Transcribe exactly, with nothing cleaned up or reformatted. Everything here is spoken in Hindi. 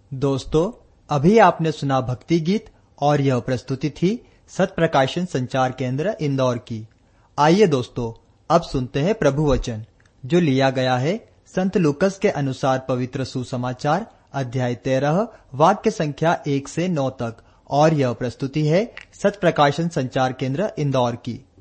दोस्तों, अभी आपने सुना भक्ति गीत और यह प्रस्तुति थी सत प्रकाशन संचार केंद्र इंदौर की। आइए दोस्तों, अब सुनते हैं प्रभु वचन जो लिया गया है संत लूकस के अनुसार पवित्र सुसमाचार अध्याय तेरह वाक्य संख्या एक से नौ तक, और यह प्रस्तुति है सत प्रकाशन संचार केंद्र इंदौर की।